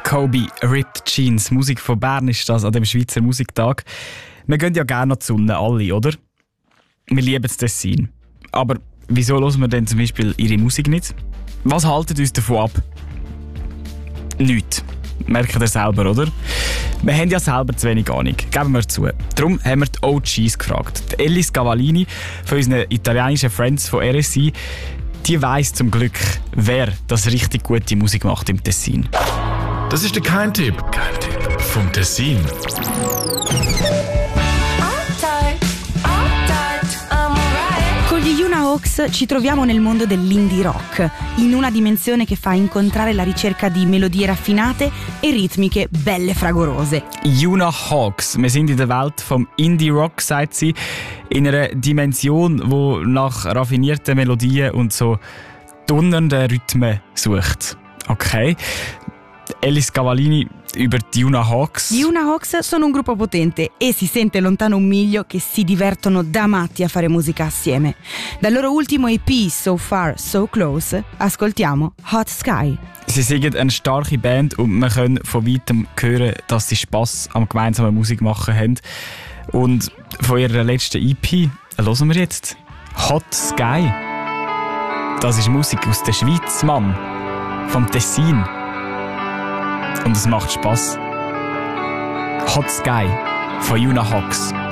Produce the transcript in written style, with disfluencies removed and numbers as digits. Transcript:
Kobe, Ripped Jeans, Musik von Bern ist das an dem Schweizer Musiktag. Wir gehen ja gerne an die Sonne, alle, oder? Wir lieben das Tessin. Aber wieso hören wir denn zum Beispiel ihre Musik nicht? Was haltet uns davon ab? Nichts. Merkt ihr selber, oder? Wir haben ja selber zu wenig Ahnung, geben wir zu. Darum haben wir die OGs gefragt. Die Ellis Cavallini von unseren italienischen Friends von RSI, die weiss zum Glück, wer das richtig gute Musik macht im Tessin. Das ist der Kein-Tipp vom Tessin. Con gli Yuna Hawks ci troviamo nel mondo dell'indie rock, in una dimensione che fa incontrare la ricerca di melodie raffinate e ritmiche belle fragorose. Yuna Hawks, wir sind in der Welt vom Indie-Rock, sagt sie, in einer Dimension, die nach raffinierten Melodien und so donnernden Rhythmen sucht. Okay. Ellis Cavallini über die Yuna Hawks. Gli Yuna Hawks sono un gruppo potente e si sente lontano un miglio che si divertono da matti a fare musica assieme. Dal loro ultimo EP So Far, So Close ascoltiamo Hot Sky. Sie sind eine starke Band und man kann von weitem hören, dass sie Spass am gemeinsamen Musik machen haben. Und von ihrer letzten EP hören wir jetzt Hot Sky. Das ist Musik aus der Schweiz, Mann. Vom Tessin. Und es macht Spass. Hot Sky von Yuna Hawks.